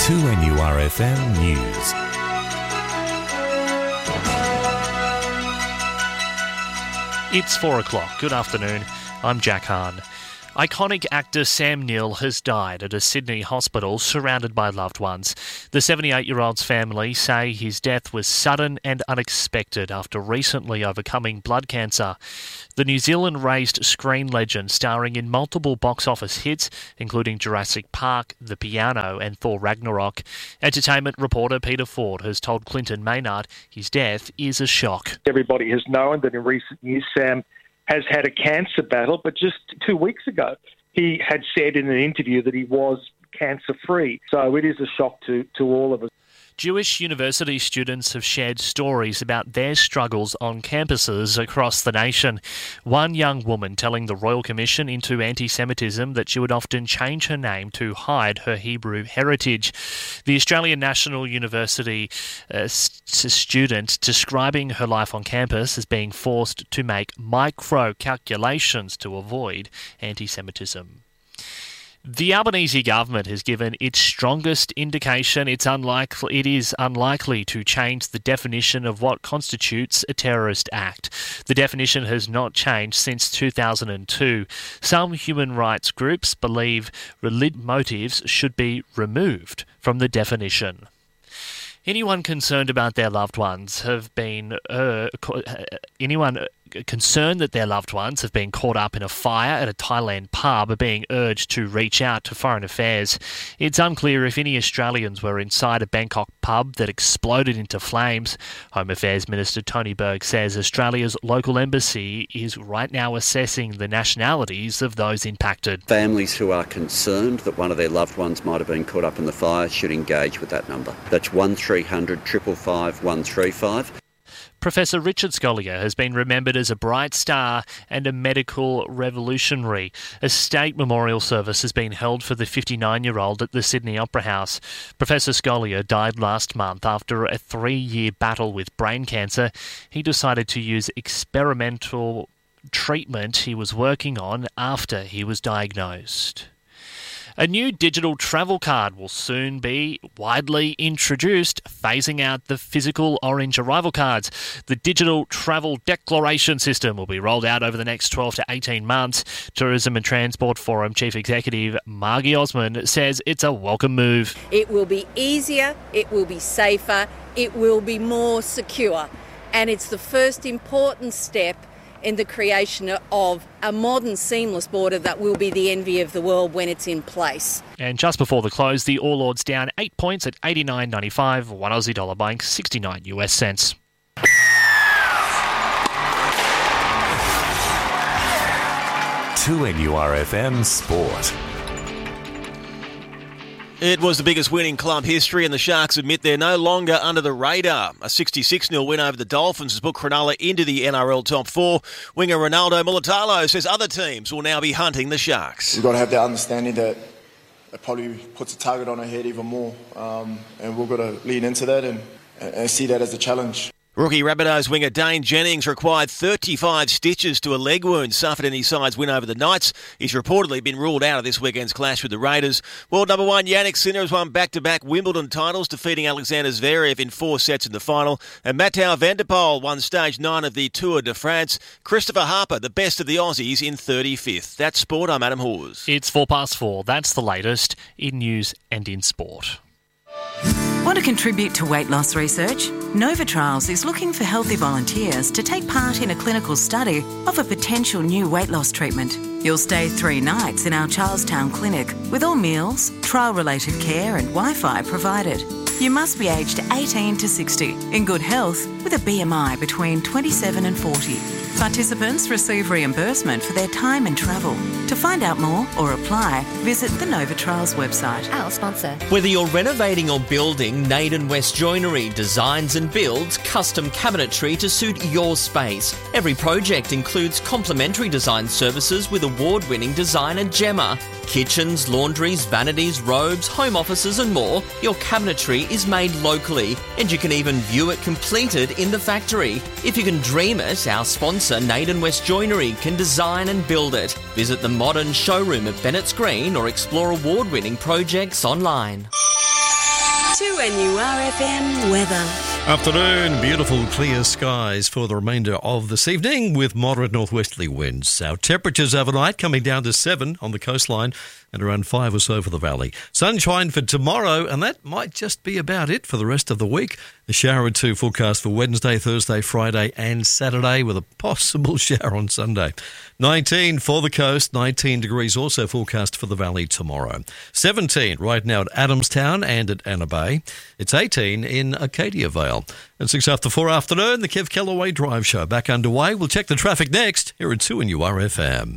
2NURFM News. It's 4 o'clock. Good afternoon. I'm Jack Hahn. Iconic actor Sam Neill has died at a Sydney hospital surrounded by loved ones. The 78-year-old's family say his death was sudden and unexpected after recently overcoming blood cancer. The New Zealand-raised screen legend, starring in multiple box office hits, including Jurassic Park, The Piano and Thor Ragnarok. Entertainment reporter Peter Ford has told Clinton Maynard his death is a shock. Everybody has known that in recent years Sam has had a cancer battle, but just 2 weeks ago he had said in an interview that he was cancer-free. So it is a shock to all of us. Jewish university students have shared stories about their struggles on campuses across the nation. One young woman telling the Royal Commission into Anti-Semitism that she would often change her name to hide her Hebrew heritage. The Australian National University student describing her life on campus as being forced to make micro-calculations to avoid anti-Semitism. The Albanese government has given its strongest indication it is unlikely to change the definition of what constitutes a terrorist act. The definition has not changed since 2002. Some human rights groups believe religious motives should be removed from the definition. Anyone concerned about their loved ones concerned that their loved ones have been caught up in a fire at a Thailand pub are being urged to reach out to Foreign Affairs. It's unclear if any Australians were inside a Bangkok pub that exploded into flames. Home Affairs Minister Tony Berg says Australia's local embassy is right now assessing the nationalities of those impacted. Families who are concerned that one of their loved ones might have been caught up in the fire should engage with that number. That's 1300 555 135. Professor Richard Scolyer has been remembered as a bright star and a medical revolutionary. A state memorial service has been held for the 59-year-old at the Sydney Opera House. Professor Scolyer died last month after a 3-year battle with brain cancer. He decided to use experimental treatment he was working on after he was diagnosed. A new digital travel card will soon be widely introduced, phasing out the physical orange arrival cards. The digital travel declaration system will be rolled out over the next 12 to 18 months. Tourism and Transport Forum Chief Executive Margie Osmond says it's a welcome move. It will be easier, it will be safer, it will be more secure. And it's the first important step in the creation of a modern seamless border that will be the envy of the world when it's in place. And just before the close, the All Ords down 8 points at 89.95, $1 Aussie buying 69 US cents. To NURFM Sport. It was the biggest win in club history, and the Sharks admit they're no longer under the radar. A 66-0 win over the Dolphins has put Cronulla into the NRL top 4. Winger Ronaldo Mulitalo says other teams will now be hunting the Sharks. We've got to have that understanding that it probably puts a target on our head even more, and we've got to lean into that and see that as a challenge. Rookie Rabbitohs winger Dane Jennings required 35 stitches to a leg wound suffered in his side's win over the Knights. He's reportedly been ruled out of this weekend's clash with the Raiders. World number 1 Jannik Sinner has won back-to-back Wimbledon titles, defeating Alexander Zverev in 4 sets in the final. And Matteo van der Poel won stage 9 of the Tour de France. Christopher Harper, the best of the Aussies, in 35th. That's sport. I'm Adam Hawes. It's 4:04. That's the latest in news and in sport. Want to contribute to weight loss research? Nova Trials is looking for healthy volunteers to take part in a clinical study of a potential new weight loss treatment. You'll stay 3 nights in our Charlestown clinic with all meals, trial-related care and Wi-Fi provided. You must be aged 18 to 60, in good health, with a BMI between 27 and 40. Participants receive reimbursement for their time and travel. To find out more or apply, visit the Nova Trials website. Our sponsor. Whether you're renovating or building, Naden West Joinery designs and builds custom cabinetry to suit your space. Every project includes complimentary design services with award-winning designer Gemma. Kitchens, laundries, vanities, robes, home offices and more. Your cabinetry is made locally, and you can even view it completed in the factory. If you can dream it, our sponsor Naden West Joinery can design and build it. Visit the modern showroom at Bennett's Green or explore award-winning projects online. 2NURFM weather. Afternoon, beautiful clear skies for the remainder of this evening with moderate northwesterly winds. Our temperatures overnight coming down to 7 on the coastline and around 5 or so for the valley. Sunshine for tomorrow, and that might just be about it for the rest of the week. A shower or two forecast for Wednesday, Thursday, Friday and Saturday with a possible shower on Sunday. 19 for the coast, 19 degrees also forecast for the valley tomorrow. 17 right now at Adamstown and at Anna Bay. It's 18 in Acadia Vale. At 6 after 4 afternoon, the Kev Kellaway Drive Show back underway. We'll check the traffic next here at 2NURFM.